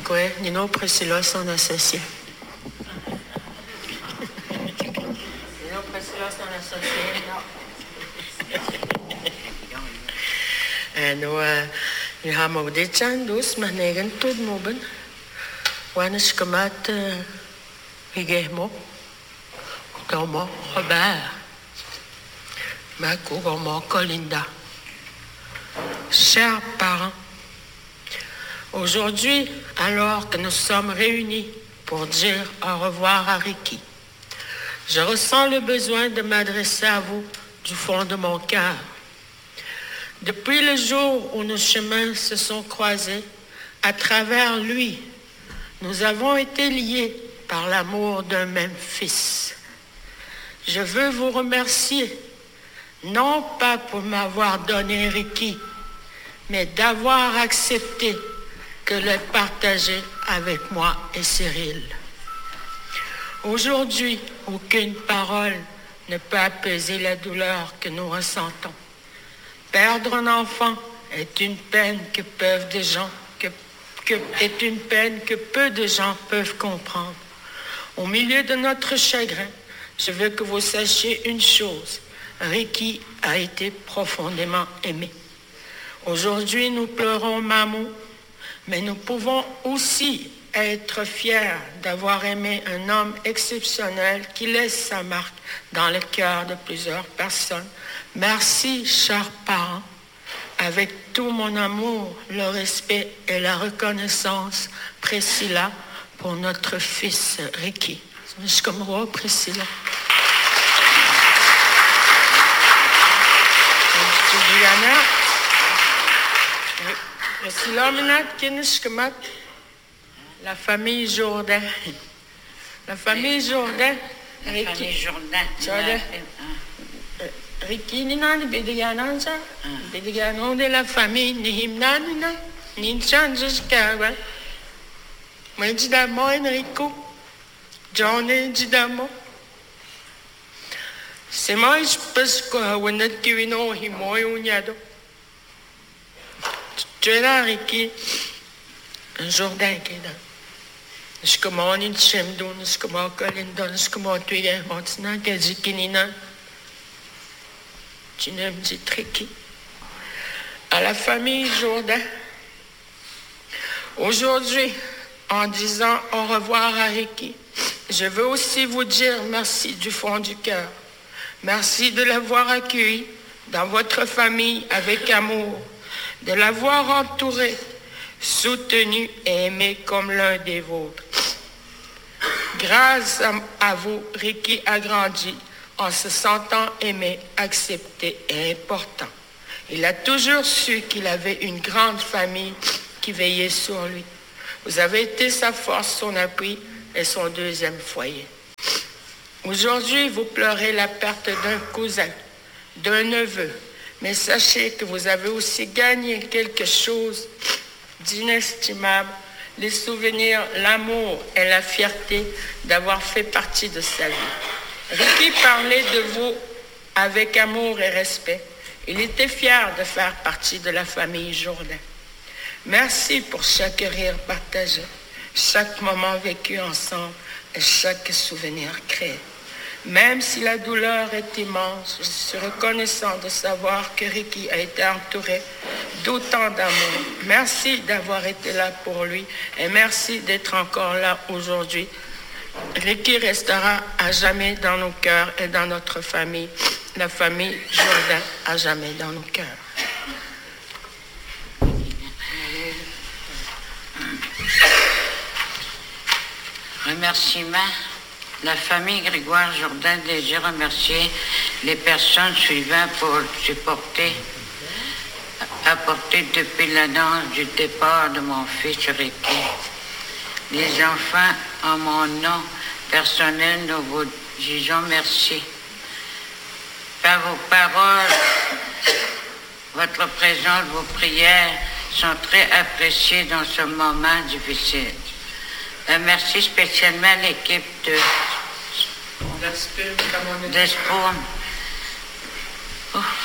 quoi, Nino Priscilla, son associé. Nino Priscilla, son associé, no. Nu gaan we dit zijn, dus maar negen tot moben. Wanneer is gemaakt, wie geeft me? Comment Robert? Ma comment Colinda? Chers parents, aujourd'hui, alors que nous sommes réunis pour dire au revoir à Ricky, je ressens le besoin de m'adresser à vous du fond de mon cœur. Depuis le jour où nos chemins se sont croisés, à travers lui, nous avons été liés par l'amour d'un même fils. Je veux vous remercier, non pas pour m'avoir donné Ricky, mais d'avoir accepté que le partager avec moi et Cyril. Aujourd'hui, aucune parole ne peut apaiser la douleur que nous ressentons. Perdre un enfant est une peine que peu de gens peuvent comprendre. Au milieu de notre chagrin, je veux que vous sachiez une chose. Ricky a été profondément aimé. Aujourd'hui, nous pleurons Maman, mais nous pouvons aussi être fiers d'avoir aimé un homme exceptionnel qui laisse sa marque dans le cœur de plusieurs personnes. Merci, chers parents, avec tout mon amour, le respect et la reconnaissance, Priscilla, pour notre fils Ricky. Je suis comme roi, Priscilla. La famille Jourdain. La famille Jourdain. Ricky ninan bidiganan sa bidiganon de la famille ni himnan ni changes kawa moi didamo Enrico John didamo c'est moi je pense que on a tuino himoy unyado tu es là Ricky un Jourdain keda je commande une chemdon je commande Colindon je commande tu es maintenant que zikinina tu ne me dis Ricky. À la famille Jourdain, aujourd'hui, en disant au revoir à Ricky, je veux aussi vous dire merci du fond du cœur. Merci de l'avoir accueilli dans votre famille avec amour, de l'avoir entouré, soutenu et aimé comme l'un des vôtres. Grâce à vous, Ricky a grandi en se sentant aimé, accepté et important. Il a toujours su qu'il avait une grande famille qui veillait sur lui. Vous avez été sa force, son appui et son deuxième foyer. Aujourd'hui, vous pleurez la perte d'un cousin, d'un neveu, mais sachez que vous avez aussi gagné quelque chose d'inestimable, les souvenirs, l'amour et la fierté d'avoir fait partie de sa vie. Ricky parlait de vous avec amour et respect. Il était fier de faire partie de la famille Jourdain. Merci pour chaque rire partagé, chaque moment vécu ensemble et chaque souvenir créé. Même si la douleur est immense, je suis reconnaissant de savoir que Ricky a été entouré d'autant d'amour. Merci d'avoir été là pour lui et merci d'être encore là aujourd'hui. Ricky restera à jamais dans nos cœurs et dans notre famille. La famille Jourdain à jamais dans nos cœurs. Remerciements. La famille Grégoire Jourdain désire remercier les personnes suivant pour apporter depuis l'annonce du départ de mon fils Ricky. Les enfants, en mon nom personnel, nous vous disons merci. Par vos paroles, votre présence, vos prières sont très appréciées dans ce moment difficile. Merci spécialement à l'équipe d'Espum.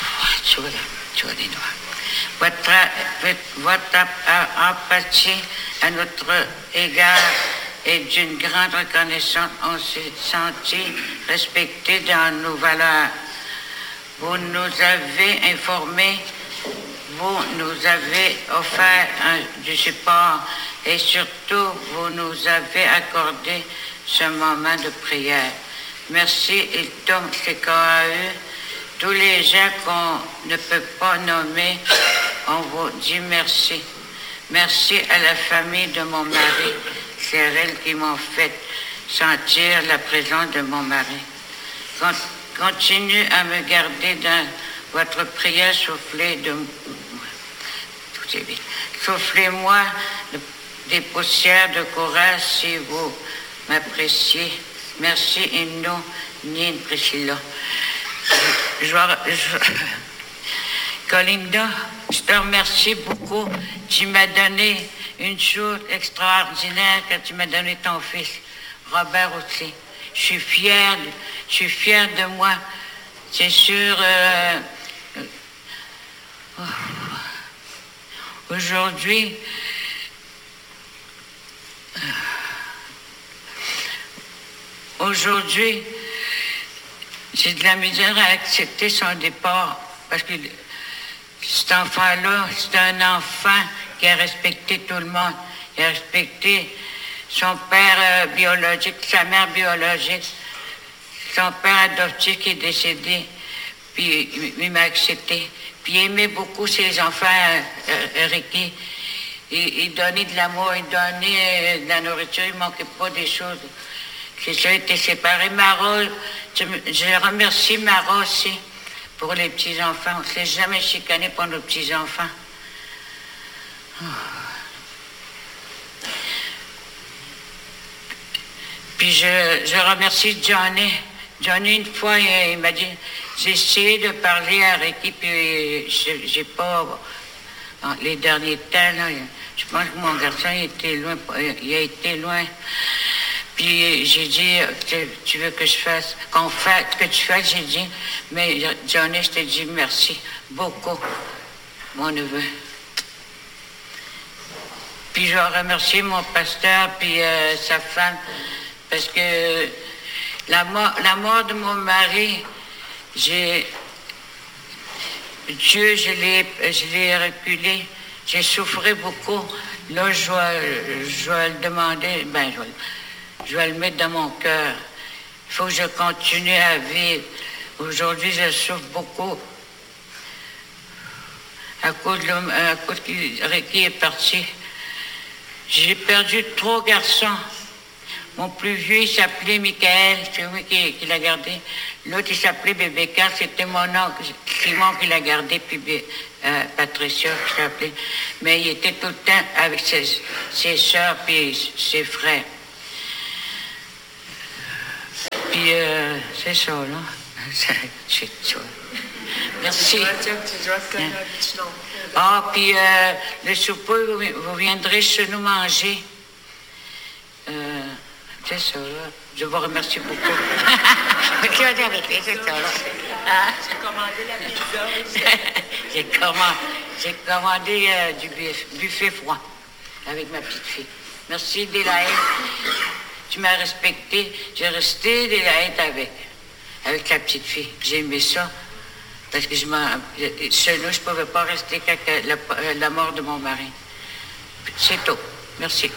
Votre empathie à notre égard et d'une grande reconnaissance, on s'est senti respecté dans nos valeurs. Vous nous avez informés, vous nous avez offert du support et surtout vous nous avez accordé ce moment de prière. Merci et Tom CKAE, tous les gens qu'on ne peut pas nommer, on vous dit merci. Merci à la famille de mon mari, c'est elles qui m'ont fait sentir la présence de mon mari. Continue à me garder dans votre prière, soufflez-moi des poussières de courage si vous m'appréciez. Merci Inno, Nine Priscilla. Colinda, je te remercie beaucoup. Tu m'as donné une chose extraordinaire quand tu m'as donné ton fils, Robert aussi. Je suis fière de moi. C'est sûr, aujourd'hui, j'ai de la misère à accepter son départ parce que cet enfant-là, c'est un enfant qui a respecté tout le monde. Il a respecté son père biologique, sa mère biologique, son père adoptif qui est décédé, puis il m'a accepté. Puis il aimait beaucoup ses enfants, Ricky. Il donnait de l'amour, il donnait de la nourriture, il ne manquait pas des choses. C'est ça, il était séparé. Mara, je remercie Mara aussi pour les petits-enfants. On ne s'est jamais chicané pour nos petits-enfants. Puis je remercie Johnny. Johnny, une fois, il m'a dit, j'ai essayé de parler à Ricky, puis j'ai pas... Les derniers temps, là, je pense que mon garçon il a été loin. Puis j'ai dit, tu veux que je fasse, que tu fasses, j'ai dit, mais Johnny, je te dis merci beaucoup, mon neveu. Puis je vais remercier mon pasteur, puis sa femme, parce que la mort de mon mari, Dieu, je l'ai reculé, j'ai souffert beaucoup. Là, je vais le demander, je vais le mettre dans mon cœur. Il faut que je continue à vivre. Aujourd'hui, je souffre beaucoup. À cause que Ricky est parti. J'ai perdu 3 garçons. Mon plus vieux, il s'appelait Michael, c'est lui qui l'a gardé. L'autre, il s'appelait Bébéka, c'était mon oncle, Simon qui l'a gardé, puis Patricia qui s'appelait. Mais il était tout le temps avec ses soeurs puis ses frères. Puis c'est ça, là. C'est ça. Merci. Ah, puis le souper, vous viendrez chez nous manger. C'est ça, là. Je vous remercie beaucoup. C'est ça, là. J'ai commandé la pizza. J'ai commandé du buffet froid avec ma petite fille. Merci, Délaïde. Tu m'as respecté. J'ai resté Délaïde avec la petite fille. J'ai aimé ça. Parce que seule, je ne pouvais pas rester qu'avec la mort de mon mari. C'est tout. Merci.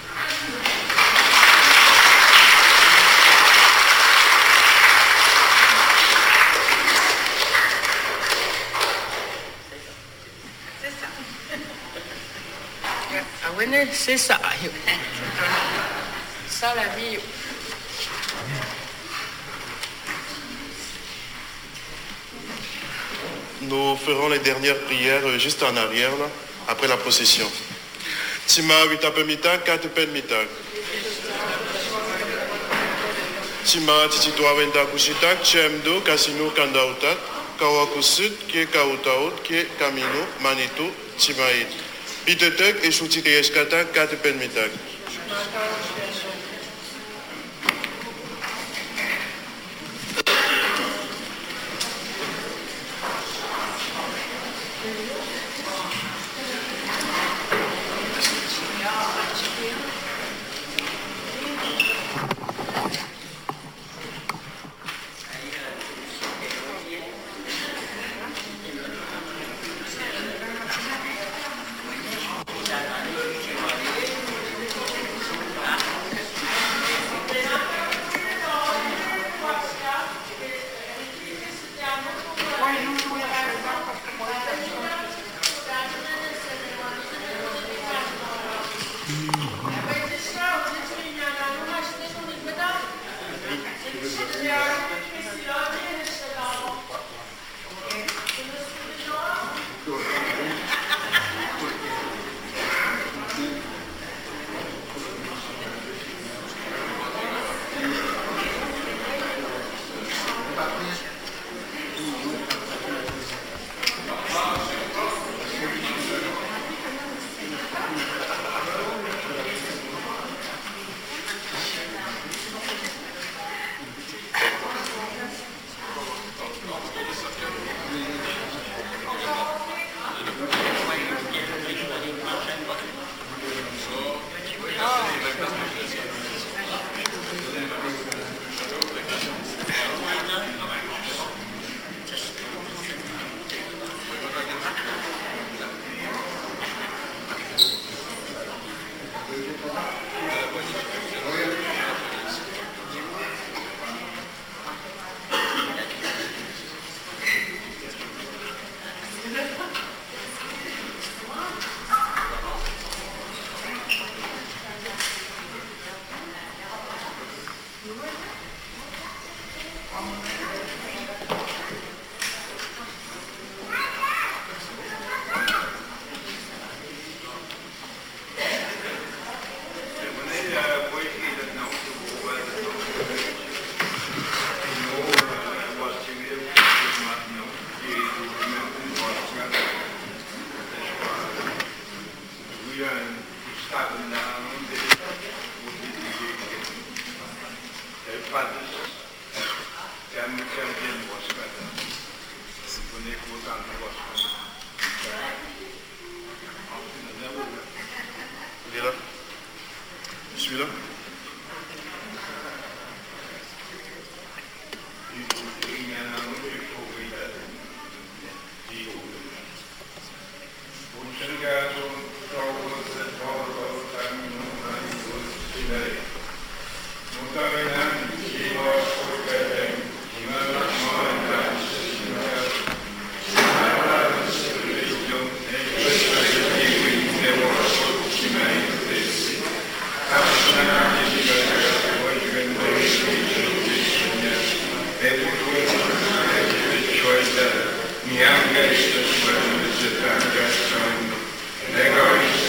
C'est ça. Ça, la vie. Nous ferons les dernières prières juste en arrière, là, après la procession. Tima witapemita katepemita. Tima tititoa wenda kusitak chemdo kasino kandautat kawakusut ke kautaut ke kamino manitu timaid. Pitetek et soutiteyeskata katepemita.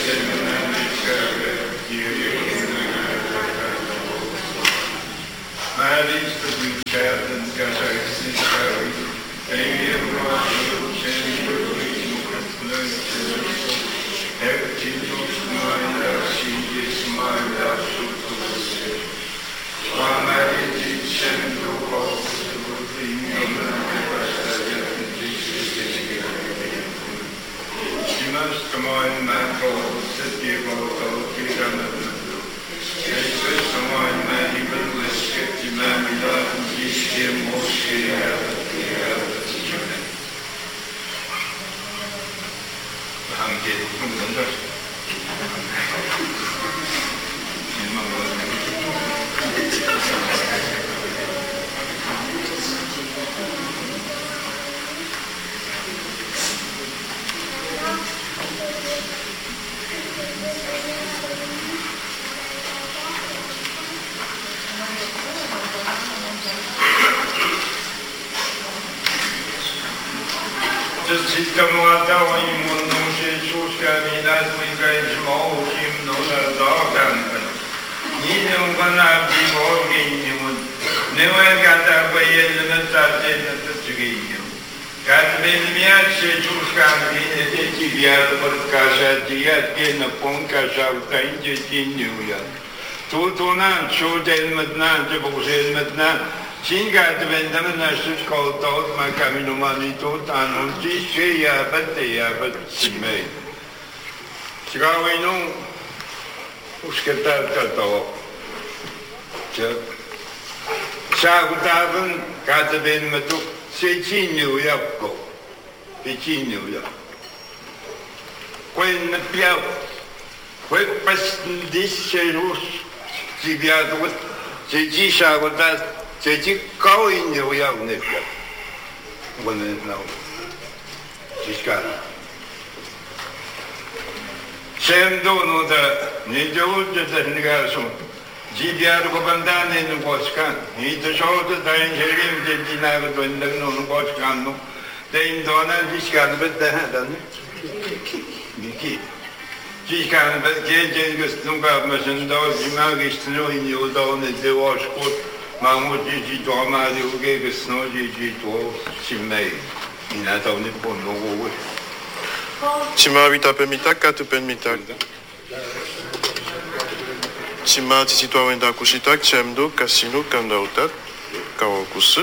Tima wita pemita katu pemita. Tima tisitwa wenda kushitak chemdo kasino kandautat kawakusu.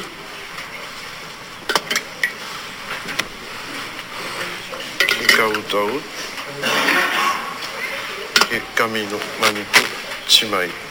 Kautaut. Camino manipu Chimai.